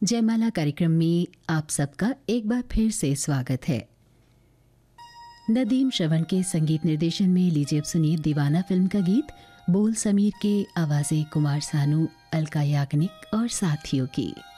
जयमाला कार्यक्रम में आप सबका एक बार फिर से स्वागत है। नदीम श्रवण के संगीत निर्देशन में लीजिए अब सुनिए दीवाना फिल्म का गीत, बोल समीर के, आवाज़ें कुमार सानू, अलका याग्निक और साथियों की।